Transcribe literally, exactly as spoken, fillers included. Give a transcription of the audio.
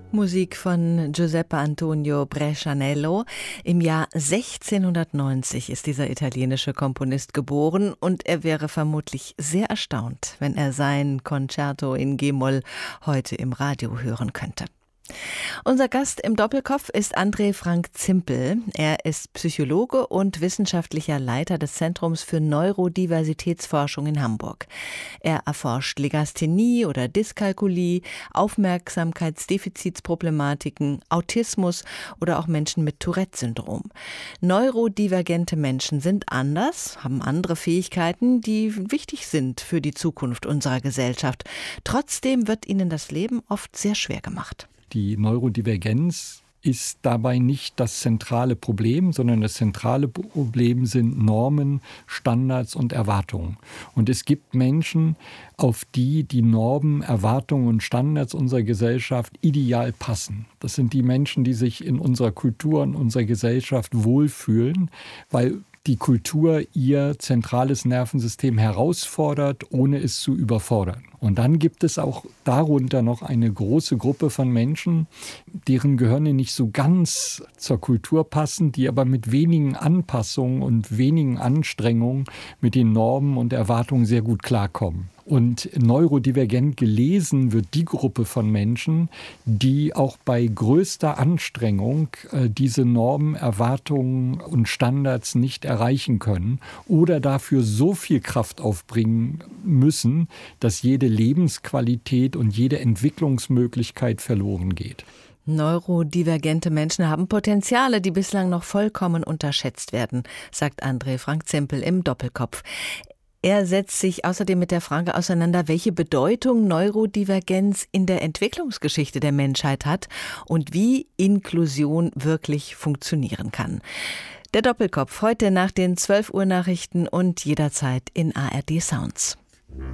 Musik von Giuseppe Antonio Brescianello. Im Jahr sechzehnhundertneunzig ist dieser italienische Komponist geboren und er wäre vermutlich sehr erstaunt, wenn er sein Concerto in G-Moll heute im Radio hören könnte. Unser Gast im Doppelkopf ist André Frank Zimpel. Er ist Psychologe und wissenschaftlicher Leiter des Zentrums für Neurodiversitätsforschung in Hamburg. Er erforscht Legasthenie oder Dyskalkulie, Aufmerksamkeitsdefizitsproblematiken, Autismus oder auch Menschen mit Tourette-Syndrom. Neurodivergente Menschen sind anders, haben andere Fähigkeiten, die wichtig sind für die Zukunft unserer Gesellschaft. Trotzdem wird ihnen das Leben oft sehr schwer gemacht. Die Neurodivergenz ist dabei nicht das zentrale Problem, sondern das zentrale Problem sind Normen, Standards und Erwartungen. Und es gibt Menschen, auf die die Normen, Erwartungen und Standards unserer Gesellschaft ideal passen. Das sind die Menschen, die sich in unserer Kultur, in unserer Gesellschaft wohlfühlen, weil die Kultur ihr zentrales Nervensystem herausfordert, ohne es zu überfordern. Und dann gibt es auch darunter noch eine große Gruppe von Menschen, deren Gehirne nicht so ganz zur Kultur passen, die aber mit wenigen Anpassungen und wenigen Anstrengungen mit den Normen und Erwartungen sehr gut klarkommen. Und neurodivergent gelesen wird die Gruppe von Menschen, die auch bei größter Anstrengung äh, diese Normen, Erwartungen und Standards nicht erreichen können oder dafür so viel Kraft aufbringen müssen, dass jede Lebensqualität und jede Entwicklungsmöglichkeit verloren geht. Neurodivergente Menschen haben Potenziale, die bislang noch vollkommen unterschätzt werden, sagt André Frank Zimpel im Doppelkopf. Er setzt sich außerdem mit der Frage auseinander, welche Bedeutung Neurodivergenz in der Entwicklungsgeschichte der Menschheit hat und wie Inklusion wirklich funktionieren kann. Der Doppelkopf heute nach den zwölf Uhr Nachrichten und jederzeit in A R D Sounds.